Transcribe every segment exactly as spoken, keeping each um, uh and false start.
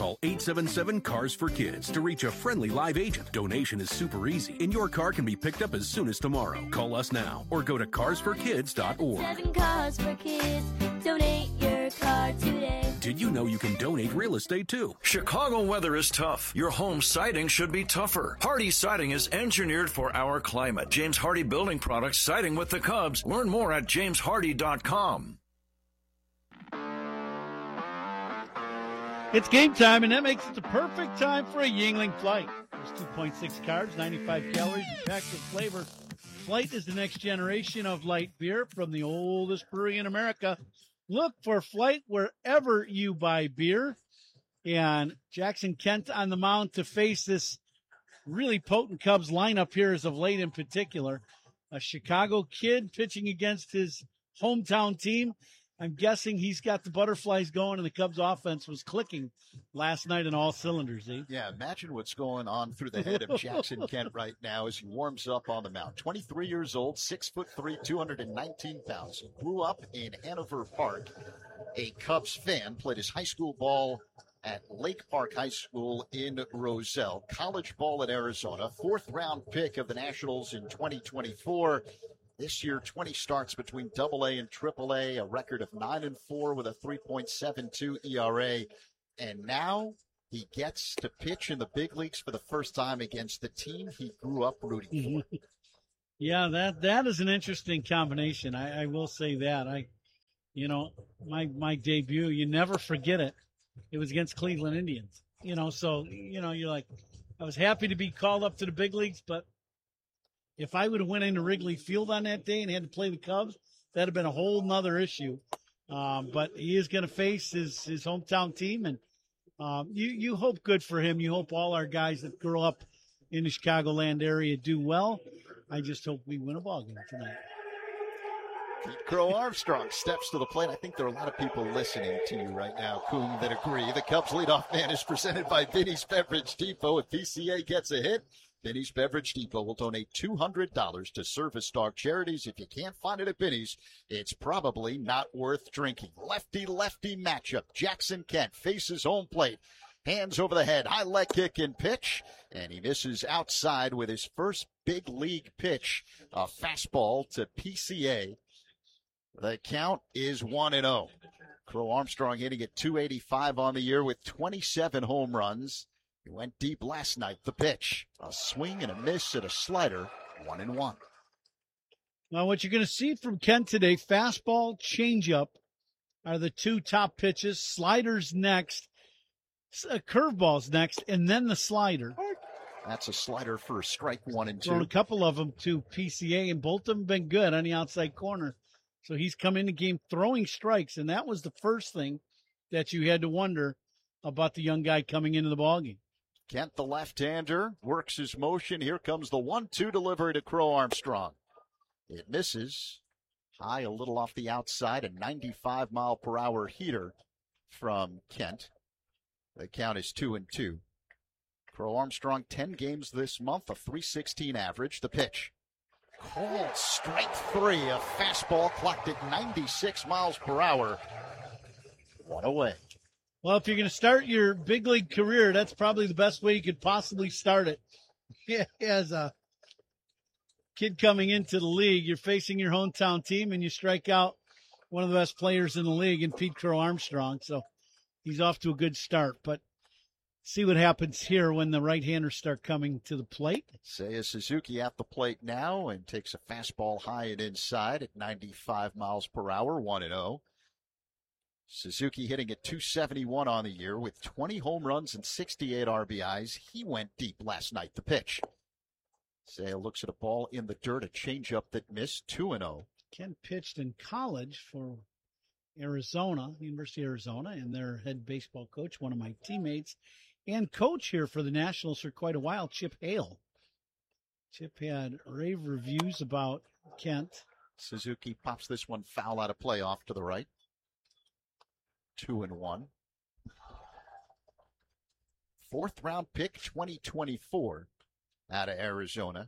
Call eight seven seven, C A R S for Kids to reach a friendly live agent. Donation is super easy, and your car can be picked up as soon as tomorrow. Call us now or go to cars for kids dot org. Seven Cars for Kids. Donate your car today. Did you know you can donate real estate too? Chicago weather is tough. Your home siding should be tougher. Hardy Siding is engineered for our climate. James Hardy Building Products, siding with the Cubs. Learn more at james hardy dot com. It's game time, and that makes it the perfect time for a Yuengling Flight. There's two point six carbs, ninety-five calories, and packed with flavor. Flight is the next generation of light beer from the oldest brewery in America. Look for Flight wherever you buy beer. And Jackson Kent on the mound to face this really potent Cubs lineup here as of late in particular. A Chicago kid pitching against his hometown team. I'm guessing he's got the butterflies going, and the Cubs offense was clicking last night in all cylinders, eh? Yeah, imagine what's going on through the head of Jackson Kent right now as he warms up on the mound. twenty-three years old, six foot three, two hundred nineteen pounds. Grew up in Hanover Park. A Cubs fan, played his high school ball at Lake Park High School in Roselle. College ball at Arizona. Fourth round pick of the Nationals in twenty twenty-four. This year, twenty starts between double A and triple A, a record of nine and four with a three point seven two E R A. And now he gets to pitch in the big leagues for the first time against the team he grew up rooting for. Yeah, that that is an interesting combination. I, I will say that. I, you know, my my debut, you never forget it. It was against Cleveland Indians. You know, so you know, you're like, I was happy to be called up to the big leagues, but if I would have went into Wrigley Field on that day and had to play the Cubs, that'd have been a whole nother issue. Um, but he is going to face his, his hometown team, and um, you, you hope good for him. You hope all our guys that grow up in the Chicagoland area do well. I just hope we win a ball game tonight. Pete Crow Armstrong steps to the plate. I think there are a lot of people listening to you right now, Coon, that agree. The Cubs leadoff man is presented by Vinny's Beverage Depot. If P C A gets a hit, Vinny's Beverage Depot will donate two hundred dollars to Service Star Charities. If you can't find it at Vinny's, it's probably not worth drinking. Lefty-lefty matchup. Jackson Kent faces home plate. Hands over the head, high leg kick and pitch, and he misses outside with his first big league pitch, a fastball to P C A. The count is one and oh. Crow Armstrong hitting at two eighty-five on the year with twenty-seven home runs. He went deep last night. The pitch, a swing and a miss and a slider, one and one. Now, what you're going to see from Kent today, fastball, changeup are the two top pitches. Sliders next, uh, curveballs next, and then the slider. That's a slider for a strike, one and two. Thrown a couple of them to P C A, and both of them have been good on the outside corner. So he's come in the game throwing strikes, and that was the first thing that you had to wonder about the young guy coming into the ballgame. Kent, the left-hander, works his motion. Here comes the one two delivery to Crow Armstrong. It misses. High a little off the outside, a ninety-five mile per hour heater from Kent. The count is two and two. Crow Armstrong, ten games this month, a three sixteen average. The pitch. Called strike three. A fastball clocked at ninety-six miles per hour. One away. Well, if you're going to start your big league career, that's probably the best way you could possibly start it. As a kid coming into the league, you're facing your hometown team, and you strike out one of the best players in the league in Pete Crow Armstrong. So he's off to a good start. But see what happens here when the right-handers start coming to the plate. Seiya Suzuki at the plate now and takes a fastball high and inside at ninety-five miles per hour, one and oh. Suzuki hitting at two seventy-one on the year with twenty home runs and sixty-eight R B Is. He went deep last night. The pitch. Seiya looks at a ball in the dirt, a changeup that missed, two and oh. Ken pitched in college for Arizona, University of Arizona, and their head baseball coach, one of my teammates, and coach here for the Nationals for quite a while, Chip Hale. Chip had rave reviews about Kent. Suzuki pops this one foul out of play off to the right. Two and one. Fourth round pick, twenty twenty-four, out of Arizona.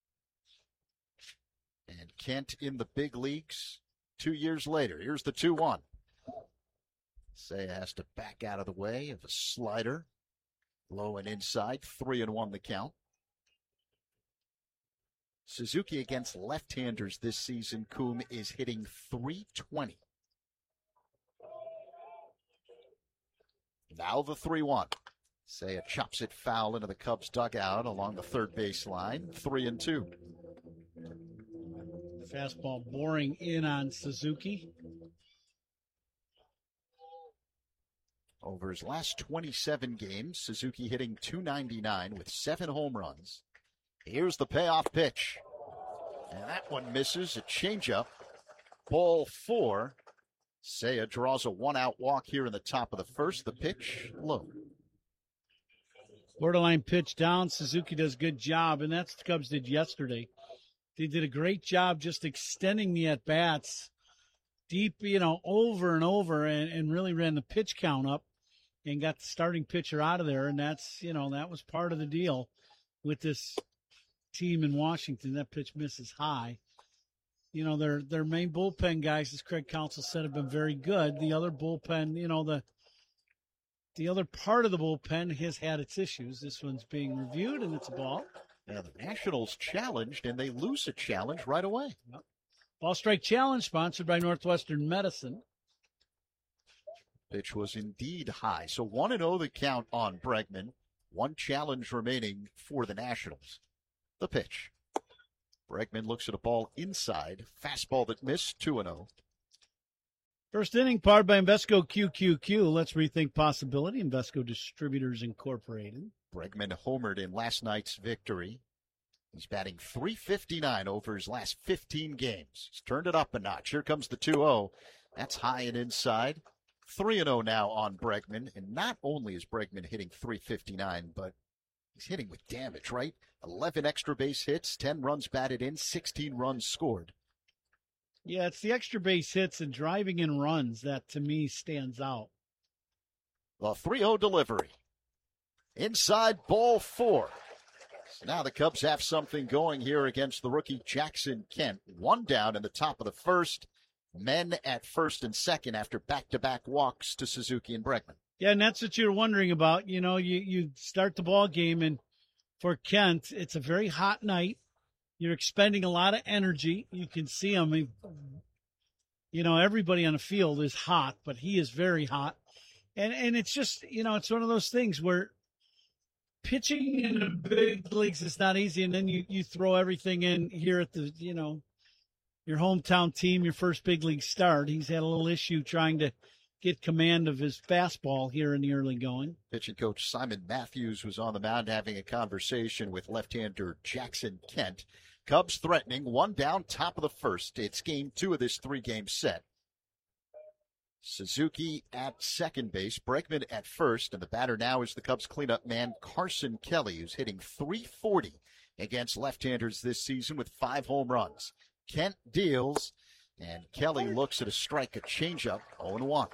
And Kent in the big leagues two years later. Here's the two one. Seiya has to back out of the way of a slider. Low and inside, three and one the count. Suzuki against left-handers this season, Coombe, is hitting three twenty. Now the three one. Seiya chops it foul into the Cubs dugout along the third base line, three and two. Fastball boring in on Suzuki. Over his last twenty-seven games, Suzuki hitting two ninety-nine with seven home runs. Here's the payoff pitch. And that one misses, a changeup. Ball four. Seiya draws a one-out walk here in the top of the first. The pitch low. Borderline pitch down. Suzuki does a good job, and that's what the Cubs did yesterday. They did a great job just extending the at-bats deep, you know, over and over, and, and really ran the pitch count up and got the starting pitcher out of there. And that's, you know, that was part of the deal with this team in Washington. That pitch misses high. You know, their their main bullpen guys, as Craig Counsell said, have been very good. The other bullpen, you know, the the other part of the bullpen has had its issues. This one's being reviewed, and it's a ball. Yeah, the Nationals challenged, and they lose a challenge right away. Yep. Ball strike challenge sponsored by Northwestern Medicine. Pitch was indeed high. So one and oh the count on Bregman. One challenge remaining for the Nationals. The pitch. Bregman looks at a ball inside. Fastball that missed, two and oh. First inning, powered by Invesco Q Q Q. Let's rethink possibility. Invesco Distributors Incorporated. Bregman homered in last night's victory. He's batting three fifty-nine over his last fifteen games. He's turned it up a notch. Here comes the two oh. That's high and inside. three and oh now on Bregman. And not only is Bregman hitting three fifty-nine, but he's hitting with damage, right? eleven extra base hits, ten runs batted in, sixteen runs scored. Yeah, it's the extra base hits and driving in runs that, to me, stands out. The three oh delivery. Inside, ball four. So now the Cubs have something going here against the rookie Jackson Kent. One down in the top of the first. Men at first and second after back-to-back walks to Suzuki and Bregman. Yeah, and that's what you're wondering about. You know, you, you start the ball game, and for Kent, it's a very hot night. You're expending a lot of energy. You can see him. You know, everybody on the field is hot, but he is very hot. And and it's just, you know, it's one of those things where pitching in the big leagues is not easy, and then you, you throw everything in here at the, you know, your hometown team, your first big league start. He's had a little issue trying to get command of his fastball here in the early going. Pitching coach Simon Matthews was on the mound having a conversation with left-hander Jackson Kent. Cubs threatening, one down, top of the first. It's game two of this three-game set. Suzuki at second base, Bregman at first, and the batter now is the Cubs cleanup man Carson Kelly, who's hitting three forty against left-handers this season with five home runs. Kent deals, and Kelly looks at a strike, a changeup, oh and one.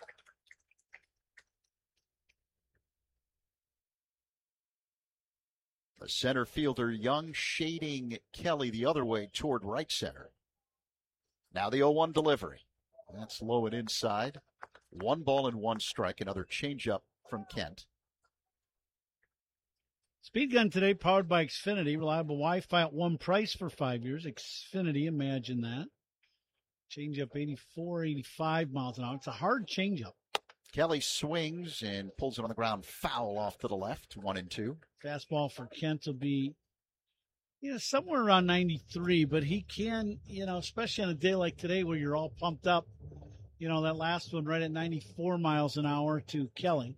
The center fielder, Young, shading Kelly the other way toward right center. Now the oh one delivery. That's low and inside. One ball and one strike. Another changeup from Kent. Speed Gun today powered by Xfinity. Reliable Wi-Fi at one price for five years. Xfinity, imagine that. Changeup eighty-four, eighty-five miles an hour. It's a hard changeup. Kelly swings and pulls it on the ground, foul off to the left, one and two. Fastball for Kent will be, you know, somewhere around ninety-three, but he can, you know, especially on a day like today where you're all pumped up, you know, that last one right at ninety-four miles an hour to Kelly.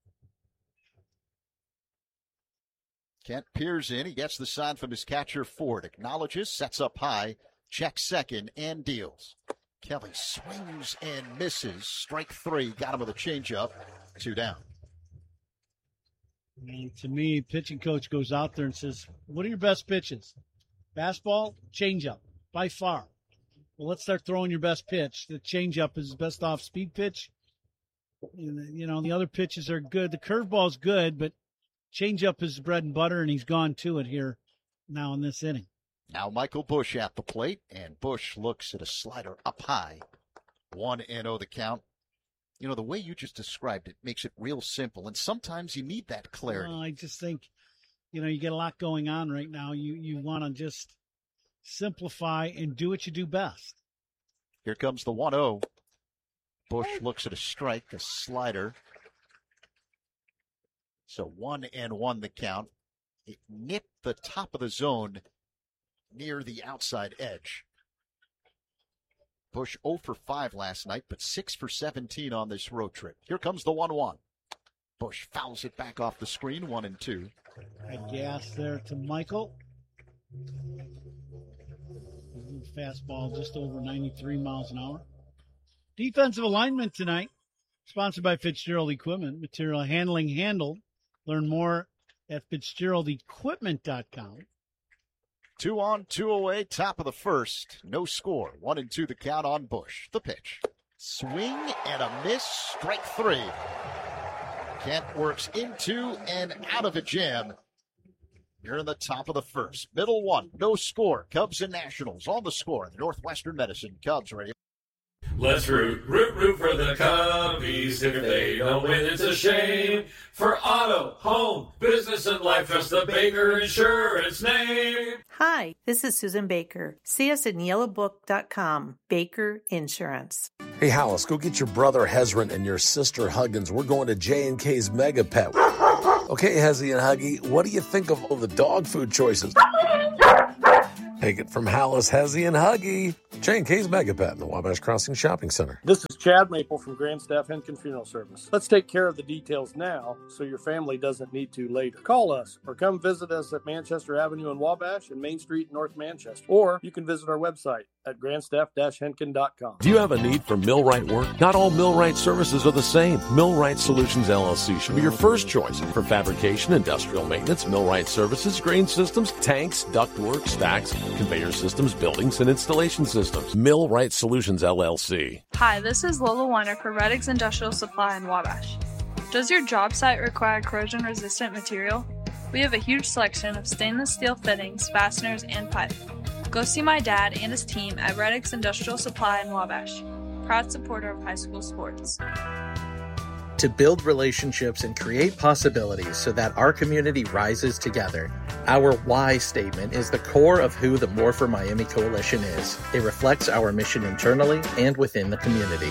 Kent peers in. He gets the sign from his catcher, Ford. Acknowledges, sets up high, checks second, and deals. Kelly swings and misses. Strike three. Got him with a changeup. Two down. And to me, pitching coach goes out there and says, what are your best pitches? Fastball, changeup, by far. Well, let's start throwing your best pitch. The changeup is his best off-speed pitch. You know, the other pitches are good. The curveball's good, but changeup is bread and butter, and he's gone to it here now in this inning. Now Michael Busch at the plate, and Busch looks at a slider up high. One and oh the count. You know, the way you just described it makes it real simple, and sometimes you need that clarity. Well, I just think, you know, you get a lot going on right now. You you want to just simplify and do what you do best. Here comes the one oh. Bush looks at a strike, a slider. So one and one the count. It nipped the top of the zone near the outside edge. Bush oh for five last night, but six for seventeen on this road trip. Here comes the one one. Bush fouls it back off the screen, one and two. A gas there to Michael. Fastball just over ninety-three miles an hour. Defensive alignment tonight, sponsored by Fitzgerald Equipment. Material handling handled. Learn more at Fitzgerald Equipment dot com. Two on, two away, top of the first. No score. One and two the count on Bush. The pitch. Swing and a miss. Strike three. Kent works into and out of a jam. You're in the top of the first. Middle one. No score. Cubs and Nationals on the score. Northwestern Medicine. Cubs radio. Let's root, root, root for the Cubbies. If they don't win, it's a shame. For auto, home, business, and life, trust the Baker Insurance name. Hi, this is Susan Baker. See us at yellow book dot com. Baker Insurance. Hey, Hollis, go get your brother Hezron and your sister Huggins. We're going to J and K's Mega Pet. Okay, Hezzy and Huggy, what do you think of all the dog food choices? Take it from Hollis, Hezzy, and Huggy. J and K's Mega Pet in the Wabash Crossing Shopping Center. This is Chad Maple from Grandstaff Henkin Funeral Service. Let's take care of the details now so your family doesn't need to later. Call us or come visit us at Manchester Avenue in Wabash and Main Street in North Manchester. Or you can visit our website at grandstaff dash henkin dot com. Do you have a need for millwright work? Not all millwright services are the same. Millwright Solutions L L C should be your first choice for fabrication, industrial maintenance, millwright services, grain systems, tanks, ductwork, stacks, conveyor systems, buildings, and installation systems. Millwright Solutions L L C. Hi, this is Lola Weiner for Reddix Industrial Supply in Wabash. Does your job site require corrosion-resistant material? We have a huge selection of stainless steel fittings, fasteners, and pipe. Go see my dad and his team at Reddix Industrial Supply in Wabash. Proud supporter of high school sports. To build relationships and create possibilities so that our community rises together. Our why statement is the core of who the More for Miami Coalition is. It reflects our mission internally and within the community.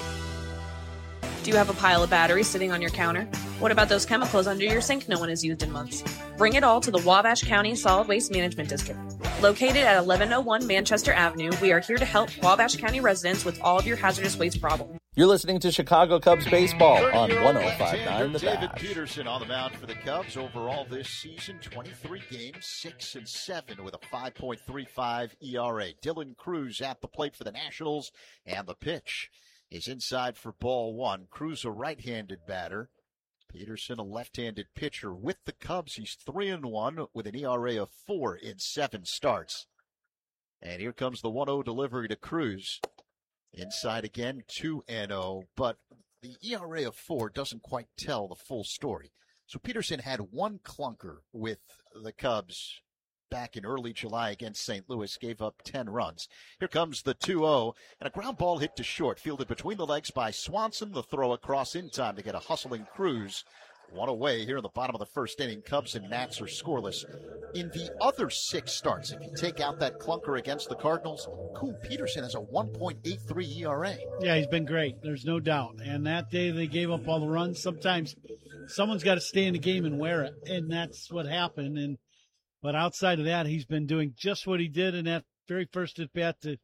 Do you have a pile of batteries sitting on your counter? What about those chemicals under your sink no one has used in months? Bring it all to the Wabash County Solid Waste Management District. Located at eleven oh one Manchester Avenue, we are here to help Wabash County residents with all of your hazardous waste problems. You're listening to Chicago Cubs baseball on one oh five point nine The David Bash. Peterson on the mound for the Cubs. Overall this season, twenty-three games, six and seven with a five point three five E R A. Dylan Cruz at the plate for the Nationals, and the pitch is inside for ball one. Cruz, a right-handed batter. Peterson, a left-handed pitcher. With the Cubs, he's three and one with an E R A of four in seven starts. And here comes the one oh delivery to Cruz. Inside again, two and oh, but the E R A of four doesn't quite tell the full story. So Peterson had one clunker with the Cubs back in early July against Saint Louis, gave up ten runs. Here comes the two oh, and a ground ball hit to short, fielded between the legs by Swanson. The throw across in time to get a hustling Cruz. One away here in the bottom of the first inning. Cubs and Nats are scoreless. In the other six starts, if you take out that clunker against the Cardinals, Cool Peterson has a one point eight three E R A. Yeah, he's been great. There's no doubt. And that day they gave up all the runs. Sometimes someone's got to stay in the game and wear it, and that's what happened. And but outside of that, he's been doing just what he did in that very first at bat to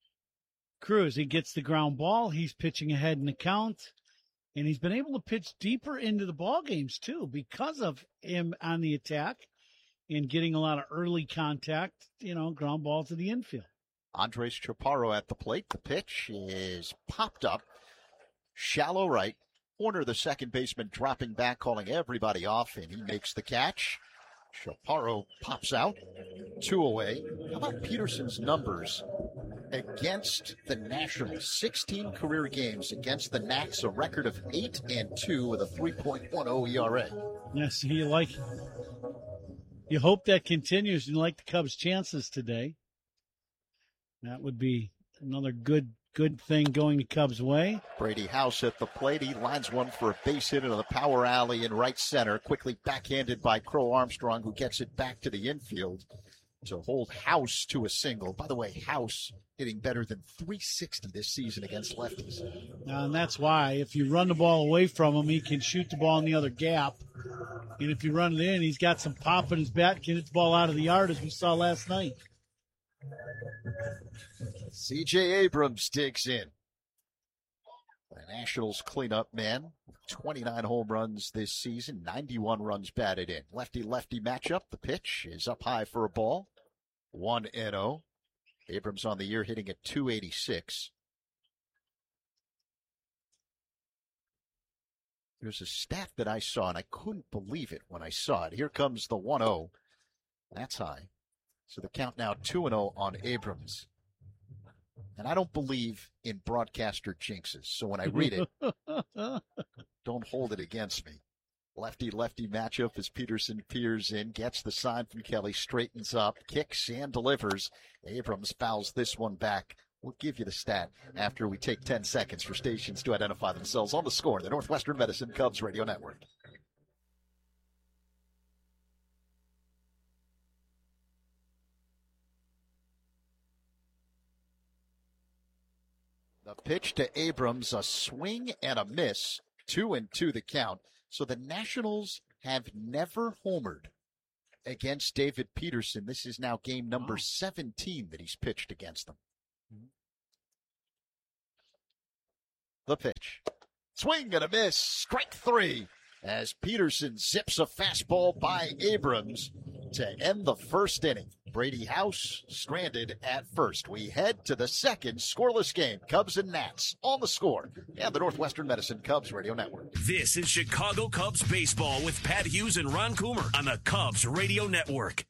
Cruz. He gets the ground ball. He's pitching ahead in the count. And he's been able to pitch deeper into the ball games, too, because of him on the attack and getting a lot of early contact, you know, ground ball to the infield. Andres Chaparro at the plate. The pitch is popped up. Shallow right. Horner, the second baseman, dropping back, calling everybody off, and he makes the catch. Chaparro pops out. Two away. How about Peterson's numbers against the Nationals? sixteen career games against the Nats, a record of eight and two with a three point one oh E R A. Yes, you like, you hope that continues. You like the Cubs' chances today. That would be another good, good thing going the Cubs' way. Brady House at the plate. He lines one for a base hit into the power alley in right center. Quickly backhanded by Crow Armstrong, who gets it back to the infield to hold House to a single. By the way, House hitting better than three sixty this season against lefties. Uh, and that's why if you run the ball away from him, he can shoot the ball in the other gap. And if you run it in, he's got some pop in his bat, can hit the ball out of the yard, as we saw last night. C J Abrams digs in. The Nationals cleanup man, twenty-nine home runs this season, ninety-one runs batted in. Lefty-lefty matchup. The pitch is up high for a ball. one and oh. Abrams on the year hitting at two eighty-six. There's a stat that I saw, and I couldn't believe it when I saw it. Here comes the one oh. That's high. So the count now two and oh on Abrams. And I don't believe in broadcaster jinxes. So when I read it, don't hold it against me. Lefty-lefty matchup as Peterson peers in, gets the sign from Kelly, straightens up, kicks and delivers. Abrams fouls this one back. We'll give you the stat after we take ten seconds for stations to identify themselves on the score. The Northwestern Medicine Cubs Radio Network. The pitch to Abrams, a swing and a miss. Two and two the count. So the Nationals have never homered against David Peterson. This is now game number seventeen that he's pitched against them. The pitch. Swing and a miss. Strike three as Peterson zips a fastball by Abrams to end the first inning. Brady House stranded at first. We head to the second scoreless game. Cubs and Nats on the score. And the Northwestern Medicine Cubs Radio Network. This is Chicago Cubs baseball with Pat Hughes and Ron Coomer on the Cubs Radio Network.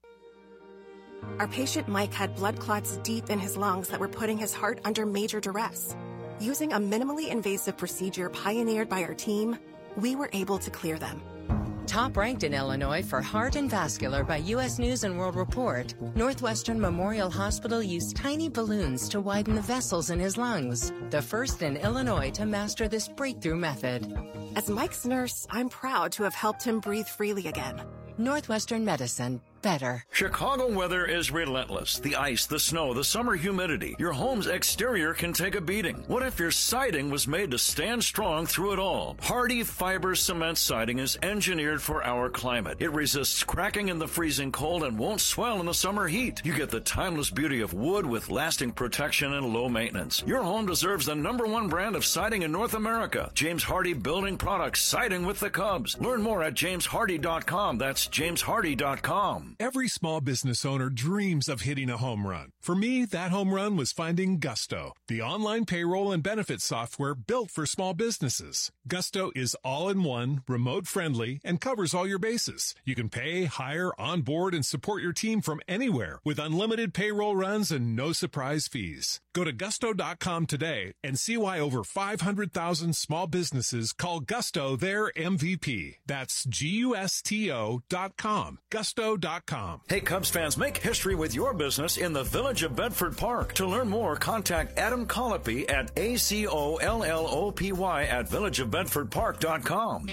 Our patient Mike had blood clots deep in his lungs that were putting his heart under major duress. Using a minimally invasive procedure pioneered by our team, we were able to clear them. Top ranked in Illinois for heart and vascular by U S News and World Report, Northwestern Memorial Hospital used tiny balloons to widen the vessels in his lungs, the first in Illinois to master this breakthrough method. As Mike's nurse, I'm proud to have helped him breathe freely again. Northwestern Medicine. Better. Chicago weather is relentless. The ice, the snow, the summer humidity. Your home's exterior can take a beating. What if your siding was made to stand strong through it all? Hardy Fiber Cement Siding is engineered for our climate. It resists cracking in the freezing cold and won't swell in the summer heat. You get the timeless beauty of wood with lasting protection and low maintenance. Your home deserves the number one brand of siding in North America. James Hardy Building Products, siding with the Cubs. Learn more at james hardy dot com. That's james hardy dot com. Every small business owner dreams of hitting a home run. For me, that home run was finding Gusto, the online payroll and benefits software built for small businesses. Gusto is all-in-one, remote-friendly, and covers all your bases. You can pay, hire, onboard, and support your team from anywhere with unlimited payroll runs and no surprise fees. Go to gusto dot com today and see why over five hundred thousand small businesses call Gusto their M V P. That's G U S T O dot com. Gusto dot com. Hey, Cubs fans, make history with your business in the Village of Bedford Park. To learn more, contact Adam Colopy at A C O L L O P Y at village of bedford park dot com.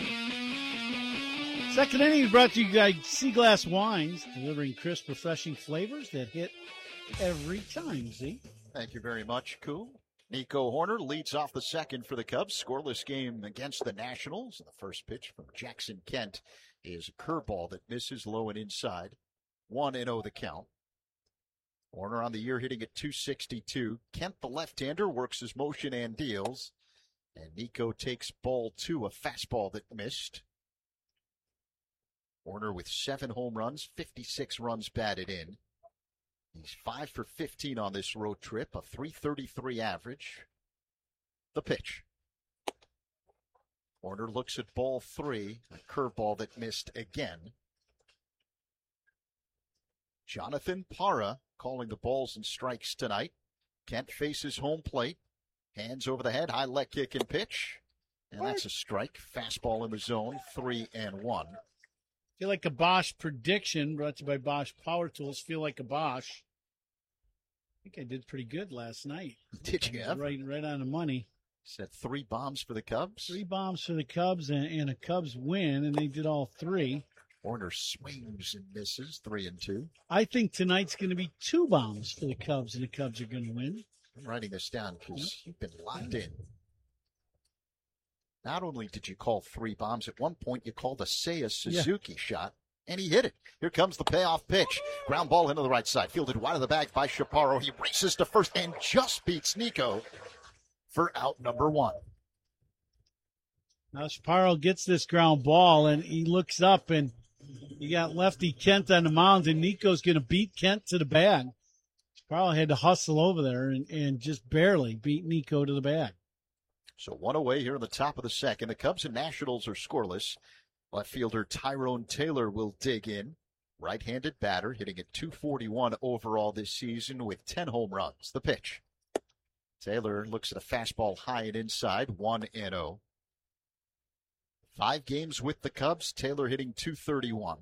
Second inning is brought to you by Sea Glass Wines, delivering crisp, refreshing flavors that hit every time, Z. Thank you very much, Cool. Nico Horner leads off the second for the Cubs. Scoreless game against the Nationals. The first pitch from Jackson Kent is a curveball that misses low and inside. one and oh the count. Horner on the year hitting at two sixty-two. Kent, the left-hander, works his motion and deals. And Nico takes ball two, a fastball that missed. Horner with seven home runs, fifty-six runs batted in. He's five for fifteen on this road trip, a three thirty-three average. The pitch. Horner looks at ball three, a curveball that missed again. Jonathan Parra calling the balls and strikes tonight. Kent faces home plate. Hands over the head, high leg kick and pitch. And that's a strike. Fastball in the zone, three and one. Feel like a Bosch prediction brought to you by Bosch Power Tools. Feel like a Bosch. think I did pretty good last night. Did you? Have? Right, right on the money. Said three bombs for the Cubs. Three bombs for the Cubs and, and a Cubs win, and they did all three. Warner swings and misses, three and two. I think tonight's going to be two bombs for the Cubs, and the Cubs are going to win. I'm writing this down because you've been locked in. Not only did you call three bombs, at one point you called a Seiya Suzuki yeah. shot, and he hit it. Here comes the payoff pitch. Ground ball into the right side, fielded wide of the bag by Chaparro. He races to first and just beats Nico for out number one. Now Chaparro gets this ground ball, and he looks up, and you got lefty Kent on the mound, and Nico's going to beat Kent to the bag. Chaparro had to hustle over there and, and just barely beat Nico to the bag. So one away here in the top of the second. The Cubs and Nationals are scoreless. Left fielder Tyrone Taylor will dig in. Right-handed batter, hitting at two forty-one overall this season with ten home runs. The pitch. Taylor looks at a fastball high and inside, one and oh. Five games with the Cubs, Taylor hitting two thirty-one.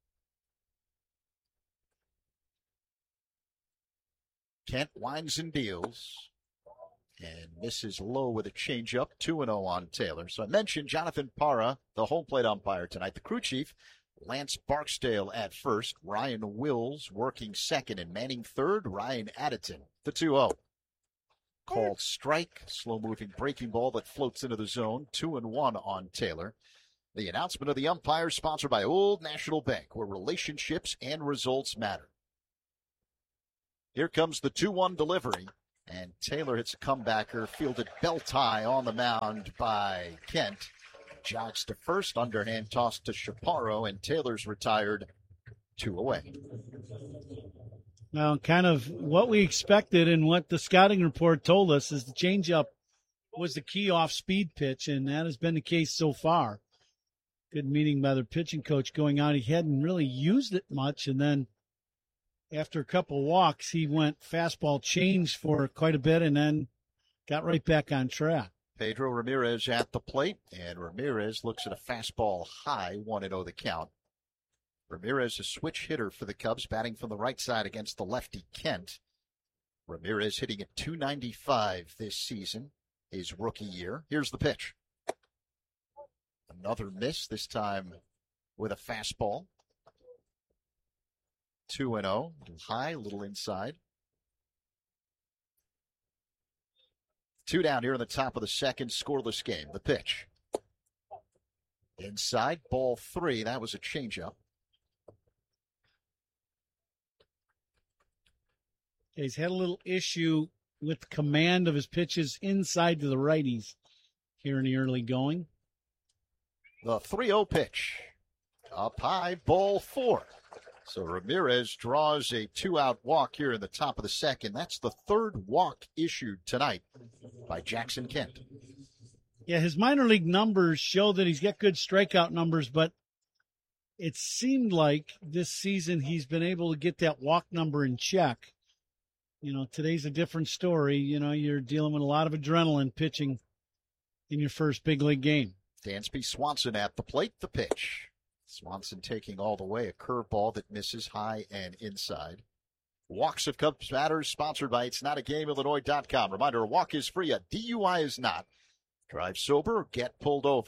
Kent winds and deals and misses low with a changeup, two and oh on Taylor. So I mentioned Jonathan Parra, the home plate umpire tonight. The crew chief, Lance Barksdale at first, Ryan Wills working second, and manning third, Ryan Addington, the two oh. Called strike, slow-moving breaking ball that floats into the zone, two and one on Taylor. The announcement of the umpire sponsored by Old National Bank, where relationships and results matter. Here comes the two one delivery, and Taylor hits a comebacker, fielded belt high on the mound by Kent. Jogs to first, underhand toss to Chaparro, and Taylor's retired, two away. Now, kind of what we expected and what the scouting report told us is the changeup was the key off-speed pitch, and that has been the case so far. Good meeting by their pitching coach going out. He hadn't really used it much, and then after a couple walks, he went fastball change for quite a bit and then got right back on track. Pedro Ramirez at the plate, and Ramirez looks at a fastball high, one and oh the count. Ramirez, a switch hitter for the Cubs, batting from the right side against the lefty Kent. Ramirez hitting at two ninety-five this season, his rookie year. Here's the pitch. Another miss, this time with a fastball. two and oh, a little high, a little inside. Two down here in the top of the second, scoreless game. The pitch. Inside, ball three. That was a changeup. He's had a little issue with command of his pitches inside to the righties here in the early going. The three oh pitch. Up high, ball four. So Ramirez draws a two-out walk here in the top of the second. That's the third walk issued tonight by Jackson Kent. Yeah, his minor league numbers show that he's got good strikeout numbers, but it seemed like this season he's been able to get that walk number in check. You know, today's a different story. You know, you're dealing with a lot of adrenaline pitching in your first big league game. Dansby Swanson at the plate, the pitch. Swanson taking all the way, a curveball that misses high and inside. Walks of Cubs batters, sponsored by It's Not A Game Illinois dot com. Reminder, a walk is free, a D U I is not. Drive sober or get pulled over.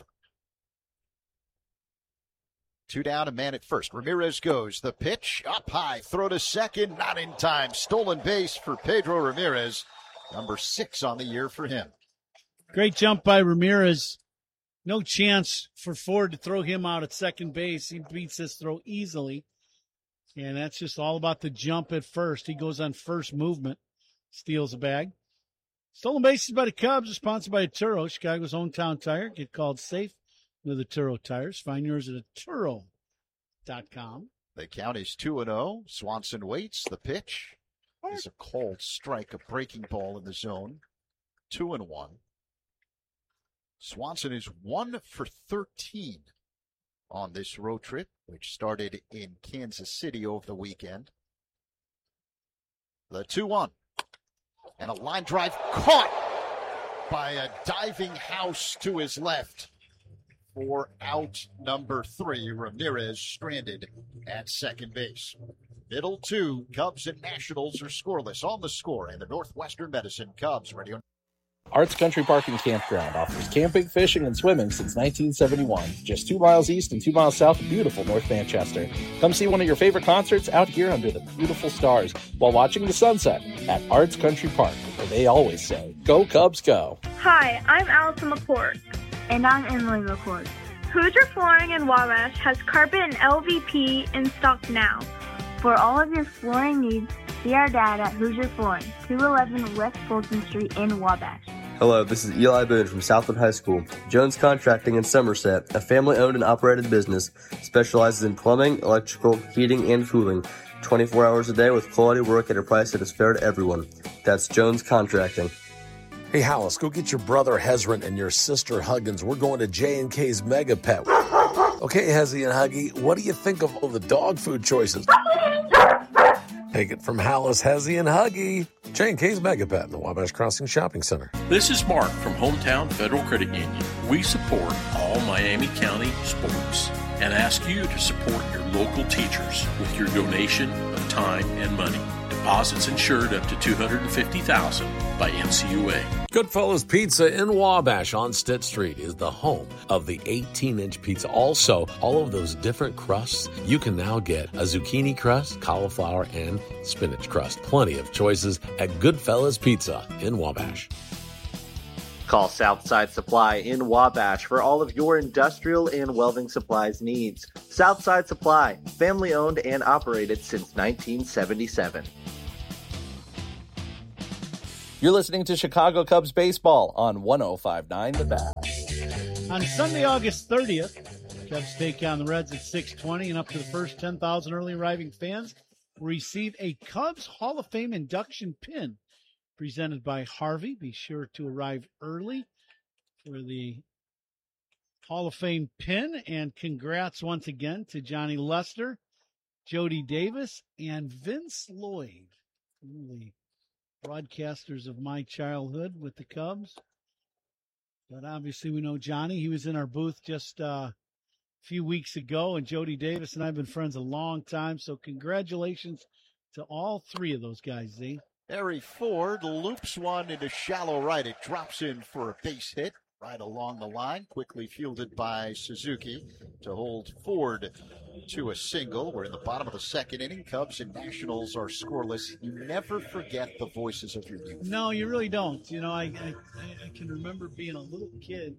Two down, a man at first. Ramirez goes. The pitch up high. Throw to second. Not in time. Stolen base for Pedro Ramirez. Number six on the year for him. Great jump by Ramirez. No chance for Ford to throw him out at second base. He beats this throw easily. And that's just all about the jump at first. He goes on first movement. Steals a bag. Stolen bases by the Cubs are sponsored by Turo, Chicago's hometown tire. Get called safe with the Turo tires. Find yours at Turo dot com. The count is two and oh. Swanson waits. The pitch is a called strike, a breaking ball in the zone. Two and one. Swanson is one for thirteen on this road trip, which started in Kansas City over the weekend. The two one. And a line drive caught by a diving house to his left. For out number three, Ramirez stranded at second base. Middle two, Cubs and Nationals are scoreless on the score, and the Northwestern Medicine Cubs ready on. Arts Country Park and Campground offers camping, fishing, and swimming since nineteen seventy-one. Just two miles east and two miles south of beautiful North Manchester. Come see one of your favorite concerts out here under the beautiful stars while watching the sunset at Arts Country Park, where they always say, "Go Cubs, go." Hi, I'm Allison McCord. And I'm Emily McCord. Hoosier Flooring in Wabash has carpet and L V P in stock now. For all of your flooring needs, see our dad at Hoosier Flooring, two eleven West Fulton Street in Wabash. Hello, this is Eli Boone from Southwood High School. Jones Contracting in Somerset, a family-owned and operated business, specializes in plumbing, electrical, heating, and cooling, twenty-four hours a day with quality work at a price that is fair to everyone. That's Jones Contracting. Hey, Hallis, go get your brother Hezron and your sister Huggins. We're going to J and K's Mega Pet. Okay, Hezzy and Huggy, what do you think of all the dog food choices? Take it from Hallis, Hezzy, and Huggy. J and K's Mega Pet in the Wabash Crossing Shopping Center. This is Mark from Hometown Federal Credit Union. We support all Miami County sports and ask you to support your local teachers with your donation of time and money. Deposits insured up to two hundred fifty thousand dollars by N C U A. Goodfellas Pizza in Wabash on Stitt Street is the home of the eighteen-inch pizza. Also, all of those different crusts, you can now get a zucchini crust, cauliflower, and spinach crust. Plenty of choices at Goodfellas Pizza in Wabash. Call Southside Supply in Wabash for all of your industrial and welding supplies needs. Southside Supply, family owned and operated since nineteen seventy-seven. You're listening to Chicago Cubs baseball on one oh five point nine The Bat. On Sunday, August thirtieth, Cubs take on the Reds at six twenty, and up to the first ten thousand early arriving fans will receive a Cubs Hall of Fame induction pin presented by Harvey. Be sure to arrive early for the Hall of Fame pin, and congrats once again to Johnny Lester, Jody Davis, and Vince Lloyd, one of the broadcasters of my childhood with the Cubs. But obviously we know Johnny. He was in our booth just uh, a few weeks ago, and Jody Davis and I have been friends a long time, so congratulations to all three of those guys, Z. Harry Ford loops one into shallow right. It drops in for a base hit right along the line, quickly fielded by Suzuki to hold Ford to a single. We're in the bottom of the second inning. Cubs and Nationals are scoreless. You never forget the voices of your youth. No, you really don't. You know, I, I, I can remember being a little kid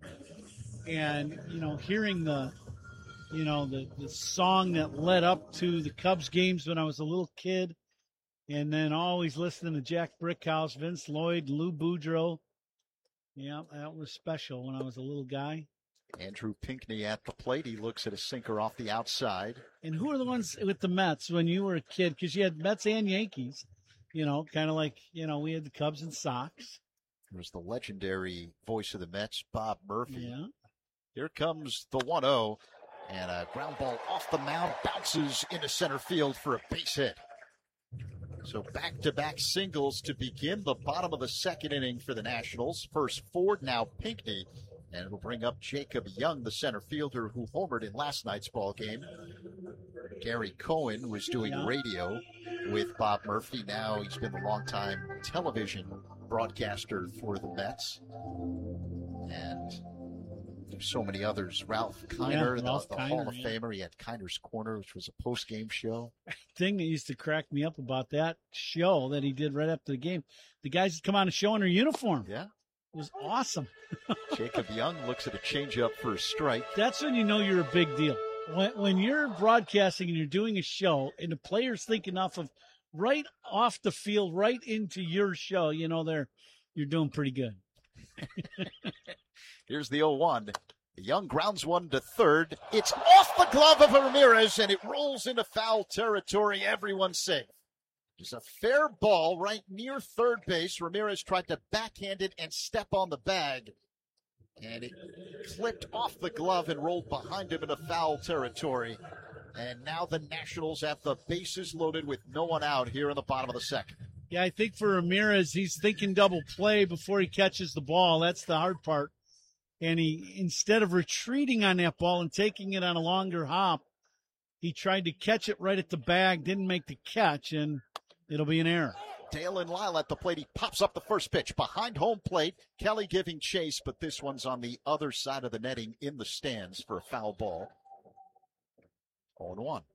and, you know, hearing the, you know, the, the song that led up to the Cubs games when I was a little kid. And then always listening to Jack Brickhouse, Vince Lloyd, Lou Boudreau. Yeah, that was special when I was a little guy. Andrew Pinckney at the plate. He looks at a sinker off the outside. And who are the ones with the Mets when you were a kid? Because you had Mets and Yankees, you know, kind of like, you know, we had the Cubs and Sox. There was the legendary voice of the Mets, Bob Murphy. Yeah. Here comes the one oh, and a ground ball off the mound, bounces into center field for a base hit. So back-to-back singles to begin the bottom of the second inning for the Nationals. First Ford, now Pinckney. And it'll bring up Jacob Young, the center fielder who homered in last night's ball game. Gary Cohen was doing yeah. radio with Bob Murphy. Now he's been the longtime television broadcaster for the Mets. And there's so many others. Ralph Kiner, yeah, Ralph the, the Kiner, Hall of yeah. Famer. He had Kiner's Corner, which was a post-game show. Thing that used to crack me up about that show that he did right after the game, the guys would come on a show in their uniform. Yeah. It was awesome. Jacob Young looks at a changeup for a strike. That's when you know you're a big deal. When, when you're broadcasting and you're doing a show and the players think enough of right off the field, right into your show, you know, they're you're doing pretty good. Here's the oh one. Young grounds one to third. It's off the glove of Ramirez, and it rolls into foul territory. Everyone's safe. It's a fair ball right near third base. Ramirez tried to backhand it and step on the bag, and it clipped off the glove and rolled behind him into foul territory. And now the Nationals have the bases loaded with no one out here in the bottom of the second. Yeah, I think for Ramirez, he's thinking double play before he catches the ball. That's the hard part. And he, instead of retreating on that ball and taking it on a longer hop, He tried to catch it right at the bag, didn't make the catch, and it'll be an error. Dalen Lyle at the plate. He pops up the first pitch behind home plate. Kelly giving chase, but this one's on the other side of the netting in the stands for a foul ball. oh and one.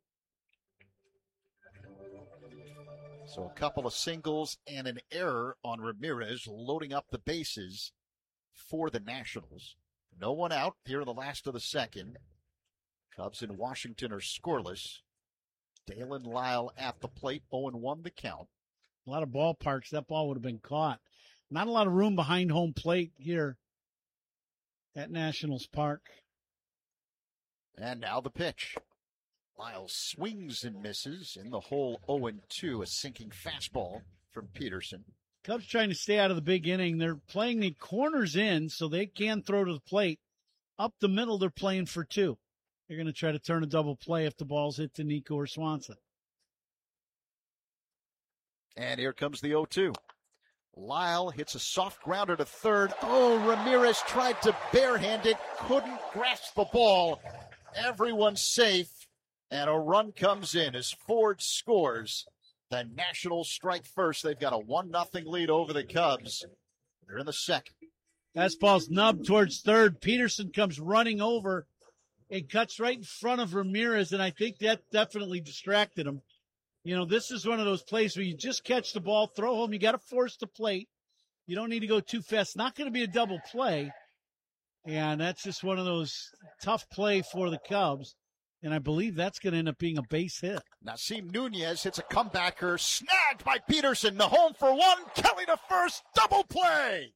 So a couple of singles and an error on Ramirez, loading up the bases for the Nationals. No one out here in the last of the second. Cubs in Washington are scoreless. Dalen Lyle at the plate, oh and one the count. A lot of ballparks, that ball would have been caught. Not a lot of room behind home plate here at Nationals Park. And now the pitch. Lyle swings and misses in the hole oh and two, a sinking fastball from Peterson. Cubs trying to stay out of the big inning. They're playing the corners in so they can throw to the plate. Up the middle, they're playing for two. They're going to try to turn a double play if the ball's hit to Nico or Swanson. And here comes the oh two. Lyle hits a soft grounder to third. Oh, Ramirez tried to barehand it, couldn't grasp the ball. Everyone's safe, and a run comes in as Ford scores. The Nationals strike first. They've got a one nothing lead over the Cubs. They're in the second. Fastball's nubbed towards third. Peterson comes running over. It cuts right in front of Ramirez, and I think that definitely distracted him. You know, this is one of those plays where you just catch the ball, throw home. You got to force the plate. You don't need to go too fast. Not going to be a double play. And that's just one of those tough play for the Cubs. And I believe that's going to end up being a base hit. Nasim Nunez hits a comebacker, snagged by Peterson. The home for one. Kelly to first. Double play.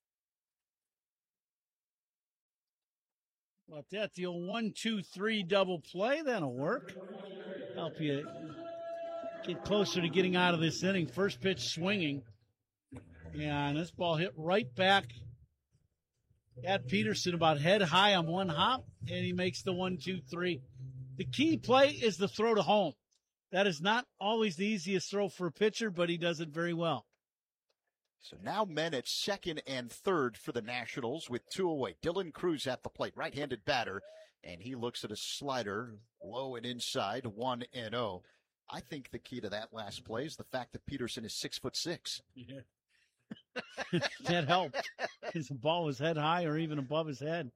Well, that the old one, two, three double play, that'll work. Help you get closer to getting out of this inning. First pitch swinging. And this ball hit right back at Peterson, about head high on one hop, and he makes the one, two, three. The key play is the throw to home. That is not always the easiest throw for a pitcher, but he does it very well. So now men at second and third for the Nationals with two away. Dylan Cruz at the plate, right-handed batter, and he looks at a slider low and inside, one and oh. I think the key to that last play is the fact that Peterson is six foot six. Yeah. That helped. His ball was head high or even above his head.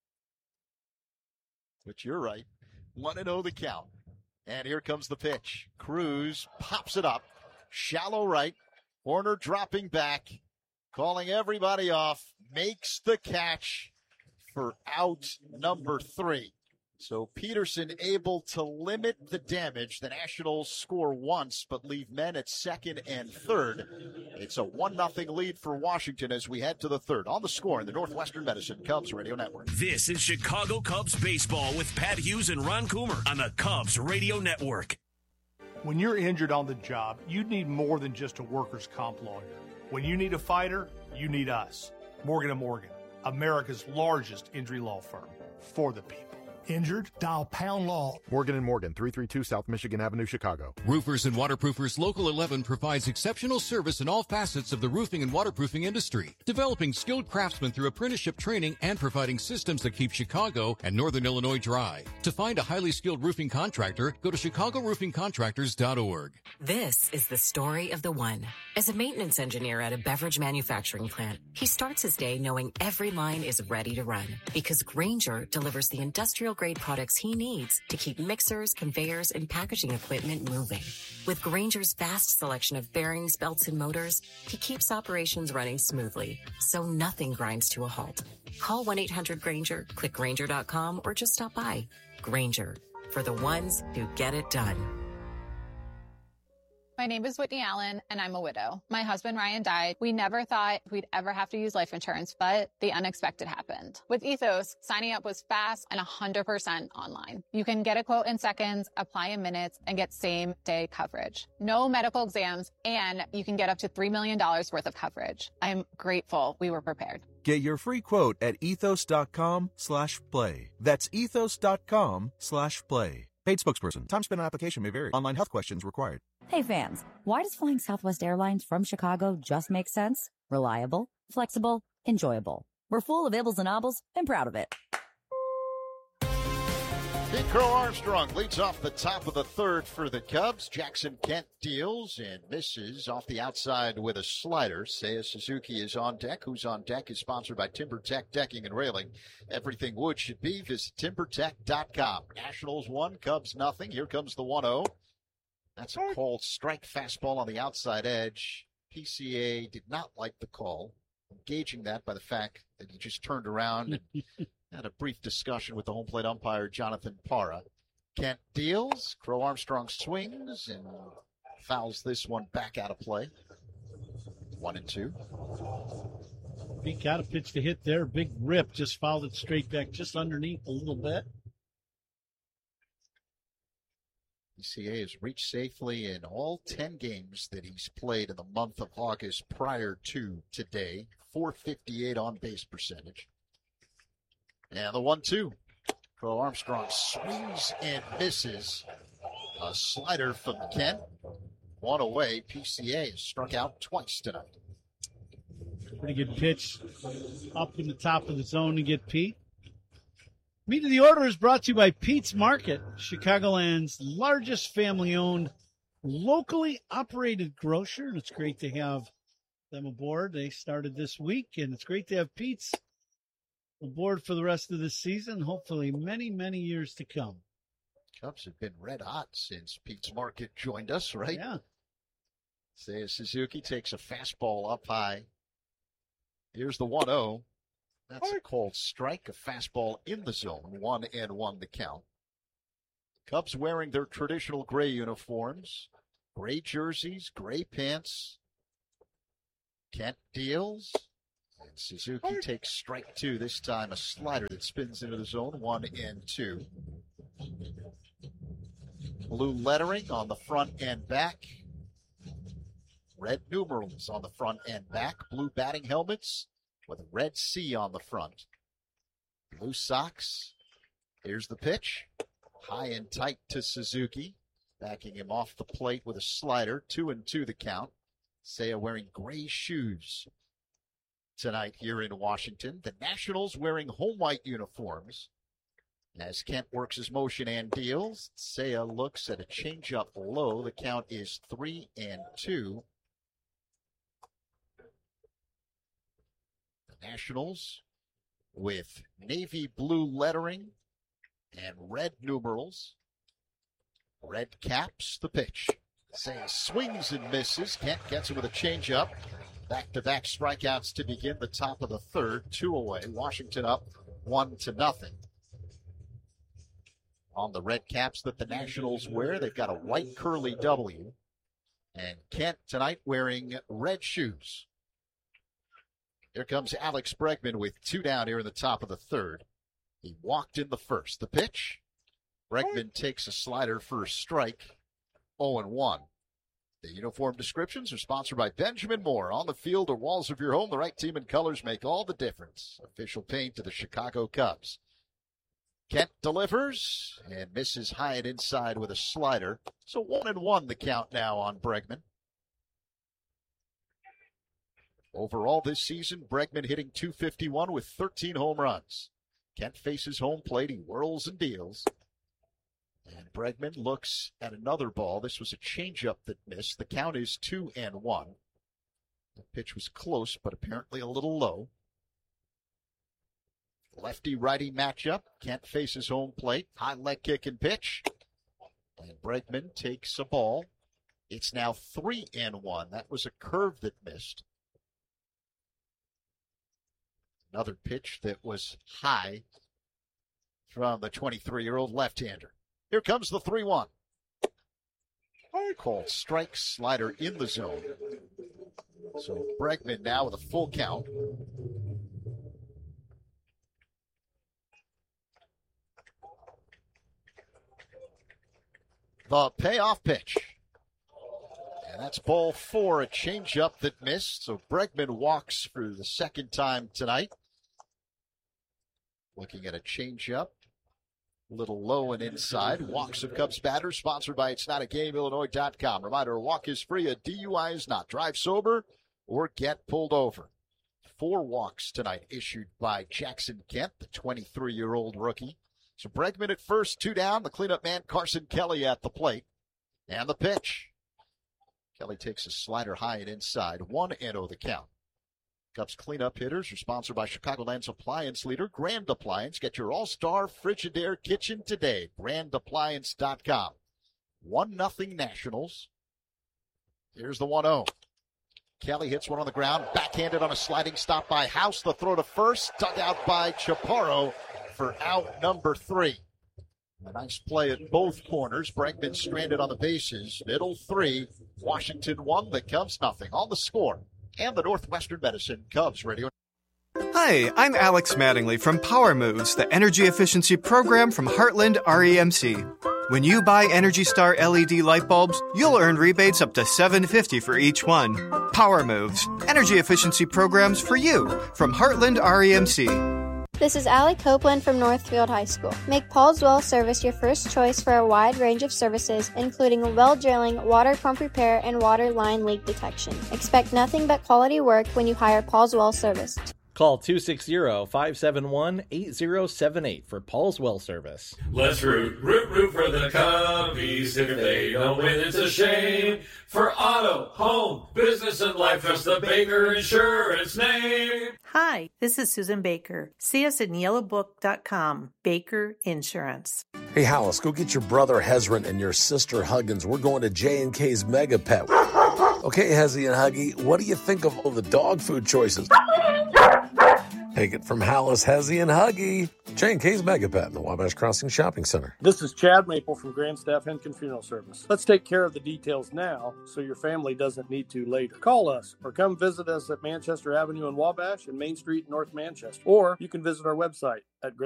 But you're right. one and oh the count. And here comes the pitch. Cruz pops it up. Shallow right. Horner dropping back. Calling everybody off. Makes the catch for out number three. So Peterson able to limit the damage. The Nationals score once, but leave men at second and third. It's a one nothing lead for Washington as we head to the third. On the score in the Northwestern Medicine Cubs Radio Network. This is Chicago Cubs baseball with Pat Hughes and Ron Coomer on the Cubs Radio Network. When you're injured on the job, you need more than just a workers' comp lawyer. When you need a fighter, you need us. Morgan and Morgan, America's largest injury law firm, for the people. Injured? Dial Pound Law. Morgan and Morgan, three thirty-two South Michigan Avenue, Chicago. Roofers and Waterproofers Local eleven provides exceptional service in all facets of the roofing and waterproofing industry, developing skilled craftsmen through apprenticeship training and providing systems that keep Chicago and Northern Illinois dry. To find a highly skilled roofing contractor, go to chicago roofing contractors dot org. This is the story of the one. As a maintenance engineer at a beverage manufacturing plant, he starts his day knowing every line is ready to run because Grainger delivers the industrial grade products he needs to keep mixers, conveyors, and packaging equipment moving. With Grainger's vast selection of bearings, belts, and motors, he keeps operations running smoothly, so nothing grinds to a halt. Call one eight hundred Grainger, click Grainger dot com, or just stop by. Grainger, for the ones who get it done. My name is Whitney Allen, and I'm a widow. My husband, Ryan, died. We never thought we'd ever have to use life insurance, but the unexpected happened. With Ethos, signing up was fast and one hundred percent online. You can get a quote in seconds, apply in minutes, and get same-day coverage. No medical exams, and you can get up to three million dollars worth of coverage. I'm grateful we were prepared. Get your free quote at ethos dot com slash play. That's ethos dot com slash play. Paid spokesperson. Time spent on application may vary. Online health questions required. Hey fans, why does flying Southwest Airlines from Chicago just make sense? Reliable, flexible, enjoyable. We're full of ibbles and obbles and proud of it. Pete Crow Armstrong leads off the top of the third for the Cubs. Jackson Kent deals and misses off the outside with a slider. Seiya Suzuki is on deck. Who's on deck is sponsored by TimberTech Decking and Railing. Everything wood should be. Visit timber tech dot com. Nationals one, Cubs nothing. Here comes the one oh. That's a called strike fastball on the outside edge. P C A did not like the call, gauging that by the fact that he just turned around and had a brief discussion with the home plate umpire, Jonathan Parra. Kent deals. Crow Armstrong swings and fouls this one back out of play. One and two. He got a pitch to hit there. Big rip. Just fouled it straight back, just underneath a little bit. P C A has reached safely in all ten games that he's played in the month of August prior to today. four fifty-eight on base percentage. And the one two. Crow Armstrong swings and misses. A slider from Kent. One away. P C A has struck out twice tonight. Pretty good pitch up in the top of the zone to get Pete. Meet of the Order is brought to you by Pete's Market, Chicagoland's largest family-owned, locally operated grocer. It's great to have them aboard. They started this week, and it's great to have Pete's aboard for the rest of the season, hopefully many, many years to come. Cubs have been red hot since Pete's Market joined us, right? Yeah. Seiya Suzuki takes a fastball up high. Here's the one oh. That's a called strike, a fastball in the zone, one and one to count. Cubs wearing their traditional gray uniforms, gray jerseys, gray pants. Kent deals, and Suzuki takes strike two, this time a slider that spins into the zone, one and two. Blue lettering on the front and back. Red numerals on the front and back. Blue batting helmets with a red C on the front. Blue socks. Here's the pitch. High and tight to Suzuki. Backing him off the plate with a slider. Two and two the count. Seiya wearing gray shoes tonight here in Washington. The Nationals wearing home white uniforms. As Kent works his motion and deals, Seiya looks at a changeup low. The count is three and two. Nationals with navy blue lettering and red numerals. Red caps, the pitch. Seiya swings and misses. Kent gets it with a changeup. Back-to-back strikeouts to begin the top of the third. Two away. Washington up one to nothing. On the red caps that the Nationals wear, they've got a white curly W. And Kent tonight wearing red shoes. Here comes Alex Bregman with two down here in the top of the third. He walked in the first. The pitch. Bregman takes a slider for a strike. oh and one. The uniform descriptions are sponsored by Benjamin Moore. On the field or walls of your home, the right team and colors make all the difference. Official paint to the Chicago Cubs. Kent delivers and misses high and inside with a slider. So one and one the count now on Bregman. Overall this season, Bregman hitting two fifty-one with thirteen home runs. Kent faces home plate. He whirls and deals. And Bregman looks at another ball. This was a changeup that missed. The count is two and one. The pitch was close, but apparently a little low. Lefty-righty matchup. Kent faces home plate. High leg kick and pitch. And Bregman takes a ball. It's now three and one. That was a curve that missed. Another pitch that was high from the twenty-three-year-old left-hander. Here comes the three one. Called strike, slider in the zone. So Bregman now with a full count. The payoff pitch. And that's ball four, a changeup that missed. So Bregman walks for the second time tonight. Looking at a changeup. A little low and inside. Walks of Cubs batters, sponsored by It's Not a Game Illinois dot com. Reminder, a walk is free, a D U I is not. Drive sober or get pulled over. Four walks tonight issued by Jackson Kent, the twenty-three-year-old rookie. So Bregman at first, two down. The cleanup man, Carson Kelly, at the plate. And the pitch. Kelly takes a slider high and inside. one and oh the count. Cubs cleanup hitters are sponsored by Chicagoland's appliance leader, Grand Appliance. Get your all-star Frigidaire kitchen today. grand appliance dot com. one nothing Nationals. Here's the one oh. Kelly hits one on the ground, backhanded on a sliding stop by House. The throw to first, dug out by Chaparro for out number three. A nice play at both corners. Bregman stranded on the bases. Middle three. Washington one. The Cubs nothing. On the score. And the Northwestern Medicine Cubs Radio. Hi, I'm Alex Mattingly from Power Moves, the energy efficiency program from Heartland R E M C. When you buy Energy Star L E D light bulbs, you'll earn rebates up to seven dollars and fifty cents for each one. Power Moves, energy efficiency programs for you from Heartland R E M C. This is Allie Copeland from Northfield High School. Make Paul's Well Service your first choice for a wide range of services, including well drilling, water pump repair, and water line leak detection. Expect nothing but quality work when you hire Paul's Well Service. Call two six zero, five seven one, eight zero seven eight for Paul's Well Service. Let's root, root, root for the Cubbies. If they don't win, it's a shame. For auto, home, business, and life, trust the Baker Insurance name. Hi, this is Susan Baker. See us at yellow book dot com. Baker Insurance. Hey, Hollis, go get your brother Hezron and your sister Huggins. We're going to J and K's Mega Pet. Okay, Hezzy and Huggy, what do you think of all the dog food choices? Take it from Hollis, Hezzy, and Huggy. J and K's Mega Pet in the Wabash Crossing Shopping Center. This is Chad Maple from Grandstaff Henkin Funeral Service. Let's take care of the details now so your family doesn't need to later. Call us or come visit us at Manchester Avenue in Wabash and Main Street in North Manchester. Or you can visit our website at